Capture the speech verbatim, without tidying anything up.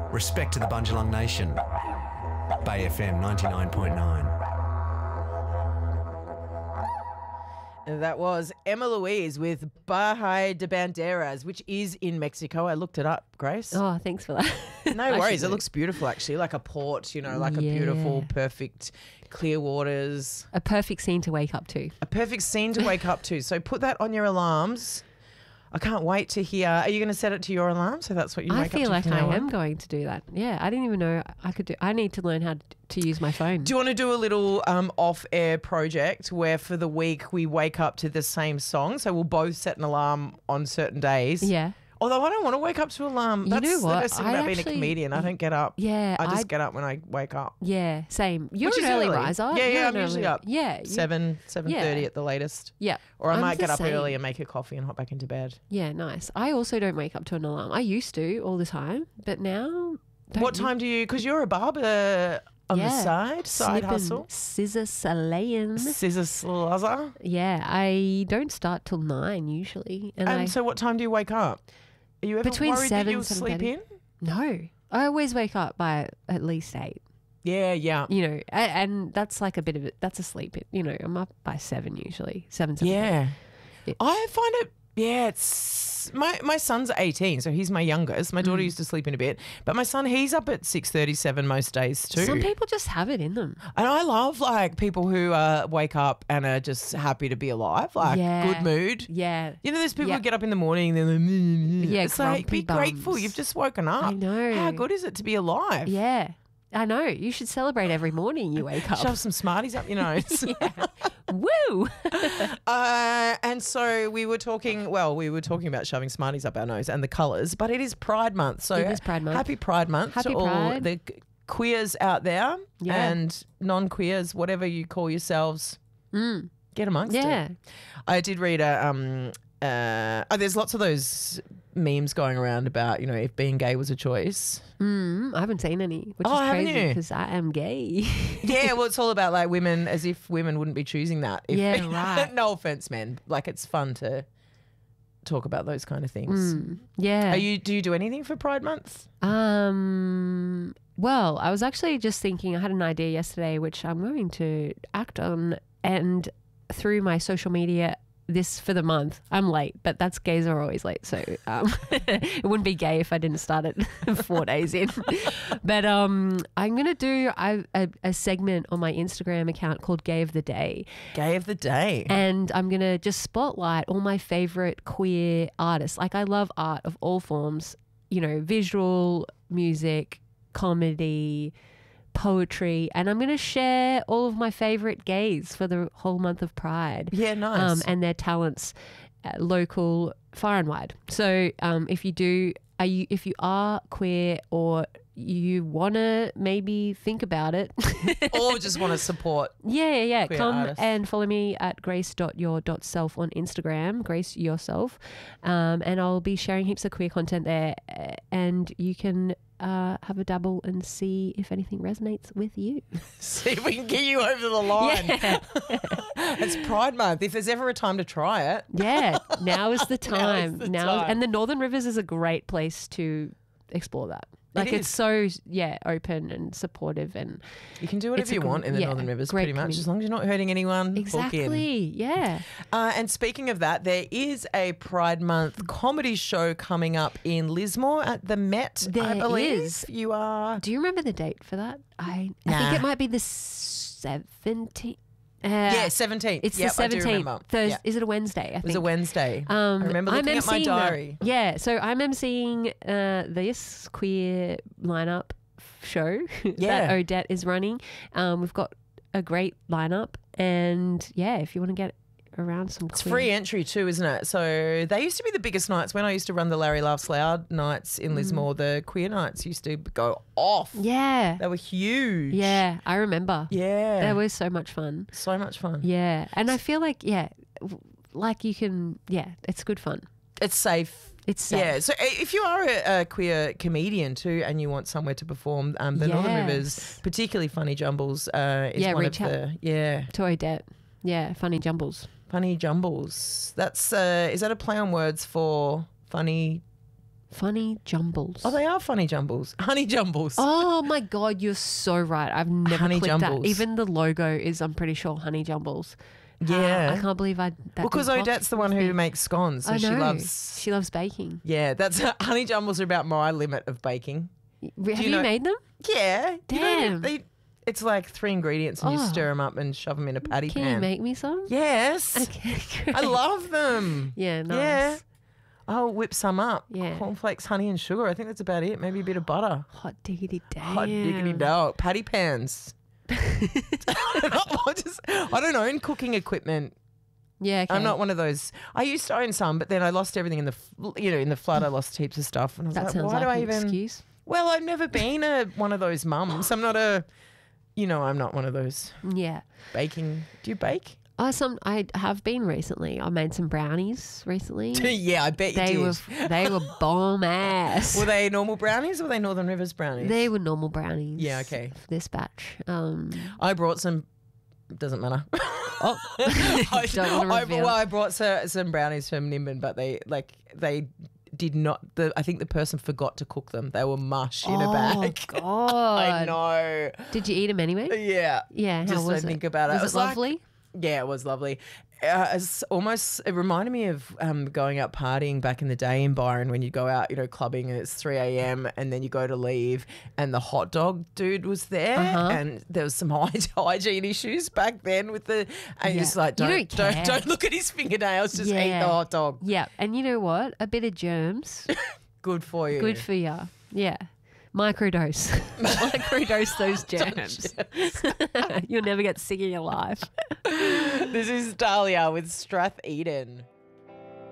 Respect to the Bundjalung Nation. Bay F M ninety-nine point nine. That was Emma Louise with Baja de Banderas, which is in Mexico. I looked it up, Grace. Oh, thanks for that. No worries. It looks beautiful, actually, like a port, you know, like Yeah. a beautiful, perfect, clear waters. A perfect scene to wake up to. A perfect scene to wake up to. So put that on your alarms. I can't wait to hear. Are you going to set it to your alarm? So that's what you I wake feel up to like from I now am on? going to do that. Yeah, I didn't even know I could do. I need to learn how to, to use my phone. Do you want to do a little um, off-air project where for the week we wake up to the same song? So we'll both set an alarm on certain days. Yeah. Although I don't want to wake up to alarm. You That's know what? the best thing I about being a actually- comedian. I don't get up. Yeah, I just I- get up when I wake up. Yeah, same. You're Which an is early, early. riser. Yeah, You're yeah, an I'm usually early- up. Yeah, you- Seven, seven thirty Yeah. at the latest. Yeah. Or I I'm might the get up same. early and make a coffee and hop back into bed. Yeah, nice. I also don't wake up to an alarm. I used to all the time, but now. Don't What time do you? Because you're a barber on the Yeah. side, side Snipping, hustle. Scissor slaying. Scissor slazer. Yeah, I don't start till nine usually, and, And I so, what time do you wake up? Are you ever Between worried that seven, you'll sleep seven in? no. I always wake up by at least eight. Yeah, yeah. You know, a- and that's like a bit of it. That's a sleep. You know, I'm up by seven usually. Seven, seven. Yeah. Yeah. I find it, yeah, it's, my, my son's eighteen, so he's my youngest. My Mm. daughter used to sleep in a bit, but my son, he's up at six thirty-seven most days too. Some people just have it in them. And I love like people who uh, wake up and are just happy to be alive, like Yeah. good mood. Yeah. You know, there's people Yeah. who get up in the morning and they're like, "Mm, mm." Yeah, it's like, be grumpy grateful. bums. You've just woken up. I know. How good is it to be alive? Yeah. I know. You should celebrate every morning you wake up. Shove some Smarties up your nose. Woo! Uh, and so we were talking, well, we were talking about shoving Smarties up our nose and the colours, but it is Pride Month. So It is Pride Month. Happy Pride Month Happy to all Pride. the queers out there Yeah. and non-queers, whatever you call yourselves. Mm. Get amongst Yeah. it. I did read a, um, uh, oh, there's lots of those memes going around about, you know, if being gay was a choice. Mm, I haven't seen any, which Oh, is haven't crazy you? because I am gay. Yeah, well, it's all about like women, as if women wouldn't be choosing that. If, Yeah, right. No offense, men. Like, it's fun to talk about those kind of things. Mm, yeah. Are you? Do you do anything for Pride Month? Um. Well, I was actually just thinking. I had an idea yesterday, which I'm going to act on, and through my social media. This for the month. I'm late, but that's gays are always late. So um, it wouldn't be gay if I didn't start it four days in. But um, I'm going to do I, a, a segment on my Instagram account called Gay of the Day. Gay of the Day. And I'm going to just spotlight all my favorite queer artists. Like I love art of all forms, you know, visual, music, comedy, poetry, and I'm going to share all of my favorite gays for the whole month of Pride. Yeah, nice. Um, and their talents, uh, local, far and wide. So um, if you do, are you if you are queer or you want to maybe think about it, or just want to support. yeah, yeah, yeah. Queer Come artists. and follow me at grace dot your dot self on Instagram, Grace Yourself, um, and I'll be sharing heaps of queer content there, uh, and you can uh, have a dabble and see if anything resonates with you. See if we can get you over the line. Yeah, It's Pride Month. If there's ever a time to try it. yeah. Now is the time. the now, time. and the Northern Rivers is a great place to explore that. Like it's is. so yeah open and supportive and You can do It's whatever a you gr- want in the yeah, Northern Rivers, great pretty much, community. as long as you're not hurting anyone. book in. exactly yeah. Uh, and speaking of that, there is a Pride Month comedy show coming up in Lismore at the Met, I There believe. is. You are... Do you remember the date for that? I, I Nah. think it might be the seventeenth. Uh, Yeah, seventeenth. It's Yep, the I do seventeenth. remember. Thurs- Yeah. Is it a Wednesday? I It think. was a Wednesday. Um, I remember I'm looking at my emceeing diary. that. Yeah, so I'm emceeing uh, this queer lineup f- show Yeah. that Odette is running. Um, we've got a great lineup, and yeah, if you want to get around some, It's queer- free entry too, isn't it? So they used to be the biggest nights when I used to run the Larry Laughs Loud nights in Lismore. The queer nights used to go off. Yeah, They were huge. yeah, I remember. Yeah. That was so much fun. so much fun. Yeah, and I feel like yeah, w- like you can yeah, it's good fun. It's safe. It's safe. Yeah. So uh, if you are a, a queer comedian too and you want somewhere to perform, um, the Northern Yes. Rivers, particularly Funny Jumbles, uh, is Yeah, one reach of out. the yeah To Odette. Yeah, funny jumbles. Funny Jumbles. That's uh, is that a play on words for funny Funny Jumbles. Oh, they are funny jumbles. Honey jumbles. Oh my God, you're so right. I've never Honey clicked Jumbles. that. Even the logo is, I'm pretty sure, Honey Jumbles. Yeah. Uh, I can't believe I. That Because didn't pop Odette's the one with who me. makes scones. So I she know. loves. She loves baking. Yeah, that's honey jumbles are about my limit of baking. Have you you, know- made them? Yeah. You know, Damn. they, it's like three ingredients and you Oh. stir them up and shove them in a patty Can pan. you make me some? Yes. Okay, great. I love them. Yeah, nice. Yeah. I'll whip some up. Yeah. Cornflakes, honey, and sugar. I think that's about it. Maybe a bit of butter. Hot diggity damn. Hot diggity dog. Patty pans. I just, I don't own cooking equipment. Yeah, okay. I'm not one of those. I used to own some, but then I lost everything in the, f- you know, in the flood. I lost heaps of stuff, and I was That like, sounds why like do I an even? excuse. Well, I've never been a one of those mums. I'm not a, you know, I'm not one of those Yeah. baking. Do you bake? Uh, some I have been recently. I made some brownies recently. Yeah, I bet you They did. were they were bomb ass. Were they normal brownies or were they Northern Rivers brownies? They were normal brownies. Yeah, okay. For this batch. Um, I brought some. Doesn't matter. oh, I, don't want to I, reveal. well, I brought so, some brownies from Nimbin, but they like they did not. The I think the person forgot to cook them. They were mush in a oh bag. God! I know. Did you eat them anyway? Yeah. Yeah. How Just was to it? think about it. Was It it, was like- lovely? Yeah, it was lovely. Uh, it's almost it reminded me of um, going out partying back in the day in Byron when you go out, you know, clubbing and it's three a.m. and then you go to leave and the hot dog dude was there Uh-huh. and there was some hy- hygiene issues back then with the and Yeah. you're just like You don't don't don't, care. don't look at his fingernails, just eat Yeah. the hot dog. Yeah. And you know what? A bit of germs, Good for you. good for you. Yeah. Microdose. Microdose those germs. You'll never get sick in your life. This is Dahlia with Strath Eden.